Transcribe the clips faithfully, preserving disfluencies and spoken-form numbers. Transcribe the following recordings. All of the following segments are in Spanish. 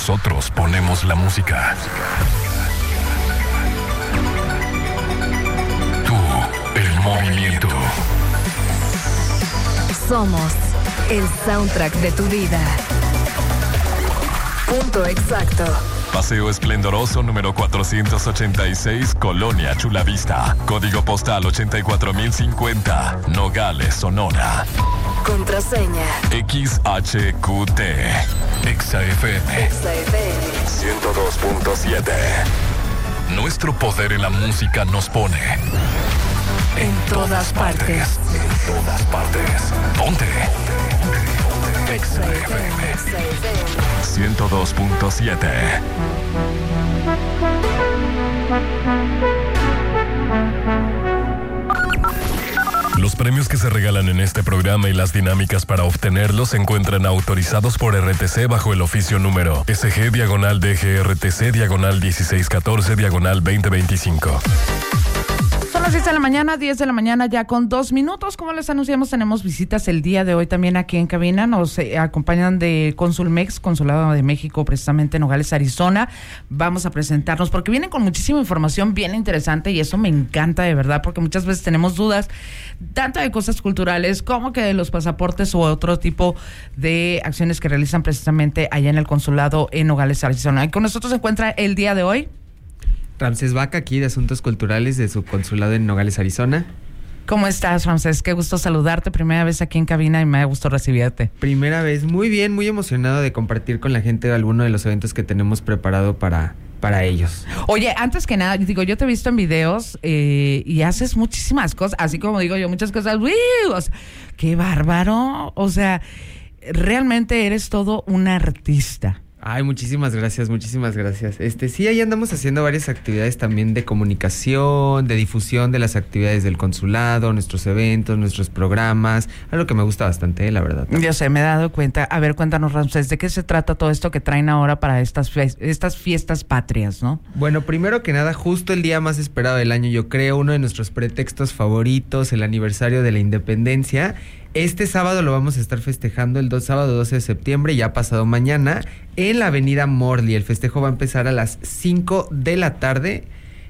Nosotros ponemos la música. Tú, el movimiento. Somos el soundtrack de tu vida. Punto exacto. Paseo Esplendoroso número cuatrocientos ochenta y seis, Colonia Chulavista. Código postal ochenta y cuatro mil cincuenta, Nogales, Sonora. Contraseña X H Q T. Exa F M. Exa F M. ciento dos punto siete. Nuestro poder en la música nos pone en todas partes. En todas partes. Ponte. Exa F M. ciento dos punto siete. Los premios que se regalan en este programa y las dinámicas para obtenerlos se encuentran autorizados por R T C bajo el oficio número S G diagonal D G R T C diagonal dieciséis catorce diagonal veinte veinticinco. Son las diez de la mañana, diez de la mañana ya con dos minutos. Como les anunciamos, tenemos visitas el día de hoy también aquí en cabina. Nos eh, acompañan de Consulmex, Consulado de México, precisamente en Nogales, Arizona. Vamos a presentarnos porque vienen con muchísima información bien interesante y eso me encanta de verdad, porque muchas veces tenemos dudas tanto de cosas culturales como que de los pasaportes u otro tipo de acciones que realizan precisamente allá en el Consulado en Nogales, Arizona. Y con nosotros se encuentra el día de hoy Ramsés Vaca, aquí de Asuntos Culturales de su consulado en Nogales, Arizona. ¿Cómo estás, Ramsés? Qué gusto saludarte. Primera vez aquí en cabina y me da gusto recibirte. Primera vez. Muy bien, muy emocionado de compartir con la gente alguno de los eventos que tenemos preparado para, para ellos. Oye, antes que nada, digo, yo te he visto en videos eh, y haces muchísimas cosas, así como digo yo, muchas cosas. ¡Uy! O sea, ¡qué bárbaro! O sea, realmente eres todo un artista. Ay, muchísimas gracias, muchísimas gracias. Este, sí, ahí andamos haciendo varias actividades también de comunicación, de difusión de las actividades del consulado, nuestros eventos, nuestros programas, algo que me gusta bastante, eh, la verdad. Yo sé, me he dado cuenta. A ver, cuéntanos, Ramsés, ¿de qué se trata todo esto que traen ahora para estas, fe- estas fiestas patrias, no? Bueno, primero que nada, justo el día más esperado del año, yo creo, uno de nuestros pretextos favoritos, el aniversario de la independencia. Este sábado lo vamos a estar festejando, el dos, sábado doce de septiembre, ya pasado mañana, en la avenida Morley. El festejo va a empezar a las cinco de la tarde.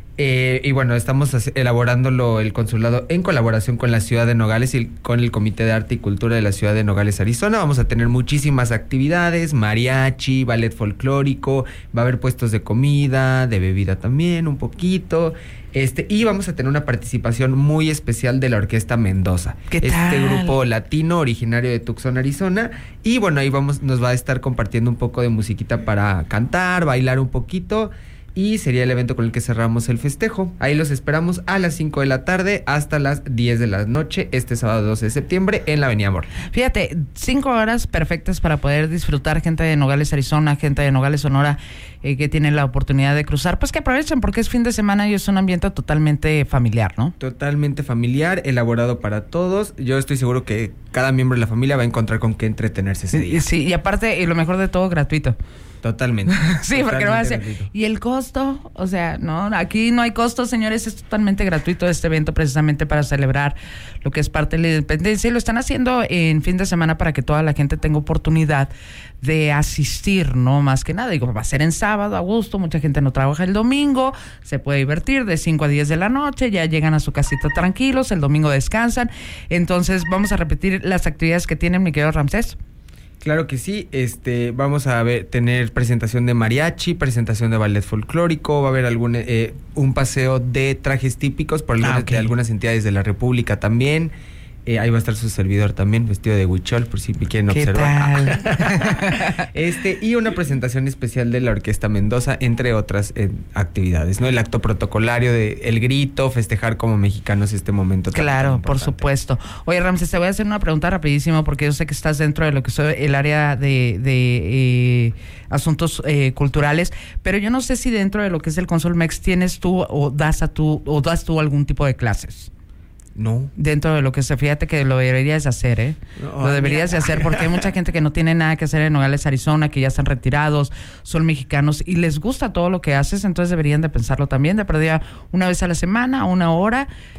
Eh, y bueno, estamos elaborándolo el consulado en colaboración con la ciudad de Nogales y con el Comité de Arte y Cultura de la ciudad de Nogales, Arizona. Vamos a tener muchísimas actividades, mariachi, ballet folclórico, va a haber puestos de comida, de bebida también, un poquito. Este, y vamos a tener una participación muy especial de la Orquesta Mendoza. ¿Qué tal? Este grupo latino originario de Tucson, Arizona. Y bueno, ahí vamos, nos va a estar compartiendo un poco de musiquita para cantar, bailar un poquito. Y sería el evento con el que cerramos el festejo. Ahí los esperamos a las cinco de la tarde hasta las diez de la noche, este sábado doce de septiembre, en la Avenida Amor. Fíjate, cinco horas perfectas para poder disfrutar, gente de Nogales, Arizona, gente de Nogales, Sonora, eh, que tienen la oportunidad de cruzar. Pues que aprovechen porque es fin de semana y es un ambiente totalmente familiar, ¿no? Totalmente familiar, elaborado para todos. Yo estoy seguro que cada miembro de la familia va a encontrar con qué entretenerse ese día. Sí, y aparte, y lo mejor de todo, gratuito. Totalmente. Sí, porque no va a ser. Gratuito. ¿Y el costo? O sea, no, aquí no hay costo, señores, es totalmente gratuito este evento precisamente para celebrar lo que es parte de la independencia y lo están haciendo en fin de semana para que toda la gente tenga oportunidad de asistir, ¿no? Más que nada, digo, va a ser en sábado, a gusto, mucha gente no trabaja el domingo, se puede divertir de cinco a diez de la noche, ya llegan a su casita tranquilos, el domingo descansan. Entonces, vamos a repetir las actividades que tienen, mi querido Ramsés. Claro que sí, este, vamos a ver, tener presentación de mariachi, presentación de ballet folclórico, va a haber algún eh, un paseo de trajes típicos por algunas, Ah, okay. de algunas entidades de la República también. Eh, ahí va a estar su servidor también, vestido de huichol, por si quieren ¿Qué observar. tal? este, y una presentación especial de la Orquesta Mendoza, entre otras eh, actividades, ¿no? El acto protocolario de el grito, festejar como mexicanos este momento. tan, Claro, tan por importante. supuesto. Oye, Ramsés, te voy a hacer una pregunta rapidísimo porque yo sé que estás dentro de lo que es el área de, de eh, asuntos eh, culturales, pero yo no sé si dentro de lo que es el Consulmex tienes tú o das a tú o das tú algún tipo de clases. No. Dentro de lo que se, fíjate que lo deberías de hacer, ¿eh? No, lo deberías mira. de hacer porque hay mucha gente que no tiene nada que hacer en Nogales, Arizona, que ya están retirados, son mexicanos y les gusta todo lo que haces, entonces deberían de pensarlo también, de perdida una vez a la semana, una hora,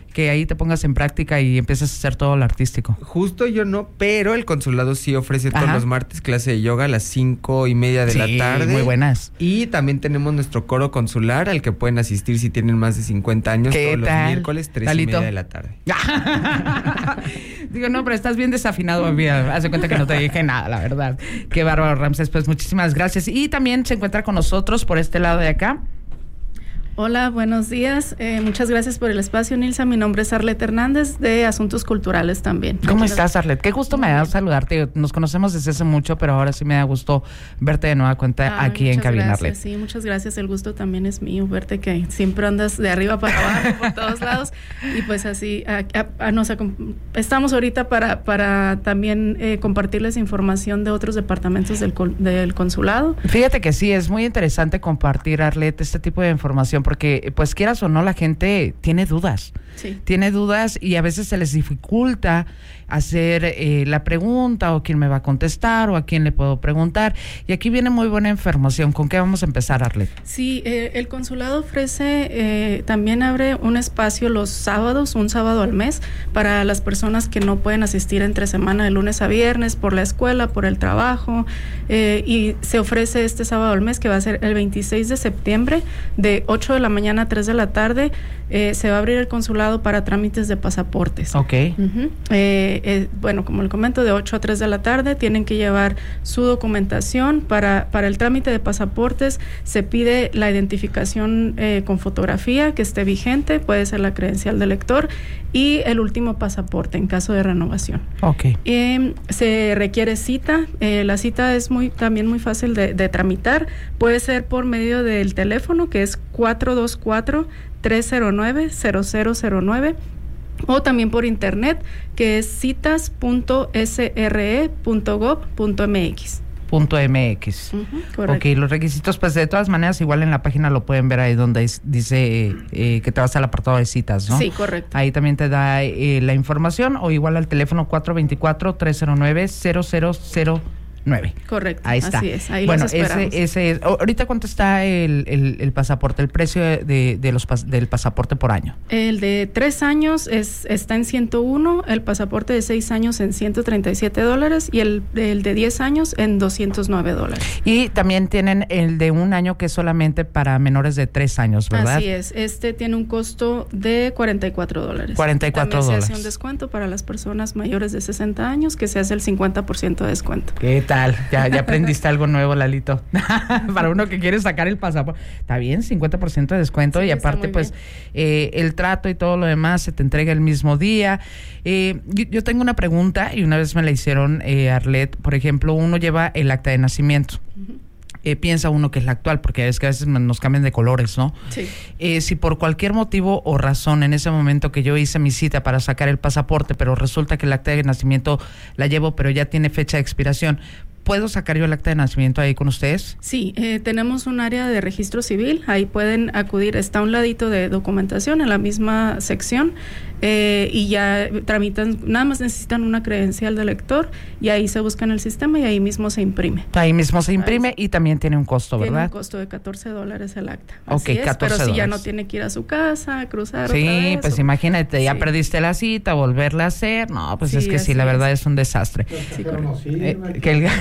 que ahí te pongas en práctica y empieces a hacer todo lo artístico. Justo yo no, pero el consulado sí ofrece todos Ajá. los martes clase de yoga a las cinco y media de Sí, la tarde. muy buenas. Y también tenemos nuestro coro consular al que pueden asistir si tienen más de cincuenta años ¿Qué todos tal? los miércoles, tres Talito. y media de la tarde. Digo, no, pero estás bien desafinado, amiga. Haz de cuenta que no te dije nada, la verdad. Qué bárbaro, Ramsés. Pues muchísimas gracias. Y también se encuentra con nosotros por este lado de acá. Hola, buenos días. Eh, muchas gracias por el espacio, Nilsa. Mi nombre es Arlette Hernández, de Asuntos Culturales también. ¿Cómo Muchas estás, Arlette? Qué gusto me da saludarte. Nos conocemos desde hace mucho, pero ahora sí me da gusto verte de nueva cuenta Ay, aquí en muchas cabina, gracias, Arlette. Sí, muchas gracias. El gusto también es mío, verte que siempre andas de arriba para abajo por todos lados. Y pues así, a, a, a nos acom- estamos ahorita para, para también eh, compartirles información de otros departamentos del, col- del consulado. Fíjate que sí, es muy interesante compartir, Arlette, este tipo de información, porque pues quieras o no, la gente tiene dudas. Sí. Tiene dudas y a veces se les dificulta hacer eh, la pregunta o quién me va a contestar o a quién le puedo preguntar. Y aquí viene muy buena información. ¿Con qué vamos a empezar, Arlette? Sí, eh, el consulado ofrece, eh, también abre un espacio los sábados, un sábado al mes, para las personas que no pueden asistir entre semana de lunes a viernes por la escuela, por el trabajo, eh, y se ofrece este sábado al mes, que va a ser el veintiséis de septiembre, de ocho de la mañana a tres de la tarde. Eh, se va a abrir el consulado para trámites de pasaportes. Ok. Uh-huh. eh, eh, bueno, como les comento, de ocho a tres de la tarde tienen que llevar su documentación. Para, para el trámite de pasaportes se pide la identificación eh, con fotografía que esté vigente, puede ser la credencial del lector, y el último pasaporte en caso de renovación. Ok. Eh, se requiere cita. Eh, la cita es muy también muy fácil de, de tramitar. Puede ser por medio del teléfono, que es cuatro dos cuatro, tres cero nueve, cero cero cero nueve, o también por internet, que es citas punto s r e punto gov punto m x. Punto MX. Uh-huh, correcto. Ok, los requisitos, pues de todas maneras, igual en la página lo pueden ver ahí donde es- dice eh, que te vas al apartado de citas, ¿no? Sí, correcto. Ahí también te da eh, la información, o igual al teléfono cuatro dos cuatro, tres cero nueve, cero cero cero nueve. Correcto. Ahí está. Así es. Ahí bueno, los esperamos. ese, ese es. Ahorita, ¿cuánto está el, el, el pasaporte, el precio de, de los pas- del pasaporte por año? El de tres años es, está en ciento uno, el pasaporte de seis años en ciento treinta y siete dólares y el, el de diez años en doscientos nueve dólares. Y también tienen el de un año, que es solamente para menores de tres años, ¿verdad? Así es. Este tiene un costo de cuarenta y cuatro dólares. cuarenta y cuatro También se dólares. hace un descuento para las personas mayores de sesenta años, que se hace el cincuenta por ciento de descuento. ¿Qué tal? Ya, ya aprendiste algo nuevo, Lalito. Para uno que quiere sacar el pasaporte. Está bien, cincuenta por ciento de descuento. Sí, y está aparte, muy pues, eh, el trato y todo lo demás se te entrega el mismo día. Eh, yo, yo tengo una pregunta, y una vez me la hicieron, eh, Arlette. Por ejemplo, uno lleva el acta de nacimiento. Uh-huh. Eh, piensa uno que es la actual, porque es que a veces nos cambian de colores, ¿no? Sí. Eh, si por cualquier motivo o razón en ese momento que yo hice mi cita para sacar el pasaporte, pero resulta que el acta de nacimiento la llevo, pero ya tiene fecha de expiración, ¿puedo sacar yo el acta de nacimiento ahí con ustedes? Sí, eh, tenemos un área de registro civil, ahí pueden acudir, está a un ladito de documentación en la misma sección, eh, y ya tramitan, nada más necesitan una credencial de lector y ahí se busca en el sistema y ahí mismo se imprime. Ahí mismo se imprime y también tiene un costo, Tiene ¿verdad? un costo de catorce dólares el acta. Ok, Así es, catorce pero si ya dólares. no tiene que ir a su casa, cruzar otra Sí, vez, pues o- imagínate, ya Sí. perdiste la cita, volverla a hacer. No, pues Sí, es que sí, así la verdad es. es un desastre. Sí, correcto. Eh, que el-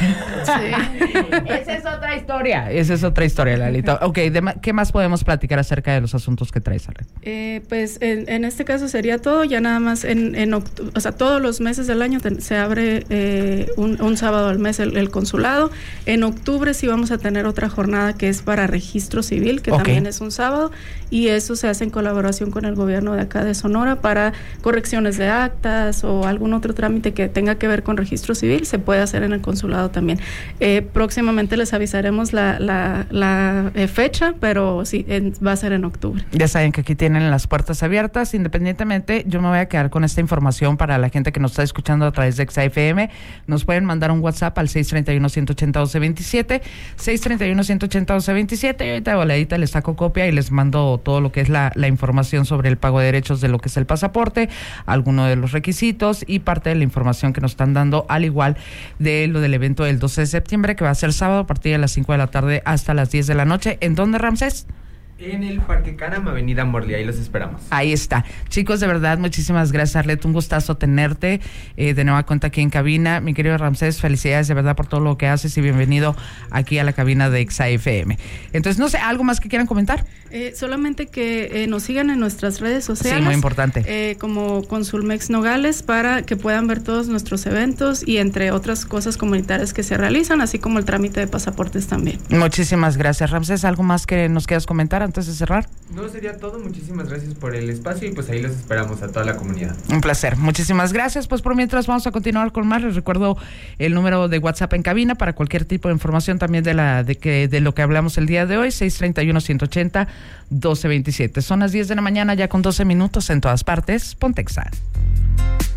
Sí. Esa es otra historia. Esa es otra historia, Lalito. Ok, de ma- ¿qué más podemos platicar acerca de los asuntos que traes, Arlette? Eh, pues en, en este caso sería todo, ya nada más en, en octu- o sea, todos los meses del año ten- se abre eh, un, un sábado al mes el, el consulado. En octubre sí vamos a tener otra jornada que es para registro civil, que Ok. también es un sábado, y eso se hace en colaboración con el gobierno de acá de Sonora para correcciones de actas o algún otro trámite que tenga que ver con registro civil, se puede hacer en el consulado también. Eh, próximamente les avisaremos la, la, la eh, fecha, pero sí, en- va a ser en octubre. Ya saben que aquí tienen las puertas abiertas. Independientemente, yo me voy a quedar con esta información para la gente que nos está escuchando a través de X F M. Nos pueden mandar un WhatsApp al seis treinta y uno, ciento ochenta, doce veintisiete, seis treinta y uno, ciento ochenta, doce veintisiete, y ahorita de voladita les saco copia y les mando todo lo que es la, la información sobre el pago de derechos de lo que es el pasaporte, alguno de los requisitos y parte de la información que nos están dando, al igual de lo del evento del doce de septiembre, que va a ser sábado a partir de las cinco de la tarde hasta las diez de la noche. ¿En dónde, Ramsés? En el Parque Canam, Avenida Morley, ahí los esperamos. Ahí está. Chicos, de verdad, muchísimas gracias, Arlet. Un gustazo tenerte eh, de nueva cuenta aquí en cabina. Mi querido Ramsés, felicidades de verdad por todo lo que haces y bienvenido aquí a la cabina de Exa F M. Entonces, no sé, ¿algo más que quieran comentar? Eh, solamente que eh, nos sigan en nuestras redes sociales. Sí, muy importante. Eh, como Consulmex Nogales, para que puedan ver todos nuestros eventos y entre otras cosas comunitarias que se realizan, así como el trámite de pasaportes también. Muchísimas gracias, Ramsés. ¿Algo más que nos quieras comentar antes de cerrar? No, sería todo. Muchísimas gracias por el espacio y pues ahí los esperamos a toda la comunidad. Un placer. Muchísimas gracias. Pues por mientras vamos a continuar con más. Les recuerdo el número de WhatsApp en cabina para cualquier tipo de información también de la de que de lo que hablamos el día de hoy, seis treinta y uno, ciento ochenta, doce veintisiete. Son las diez de la mañana ya con doce minutos en todas partes. Ponte Exa.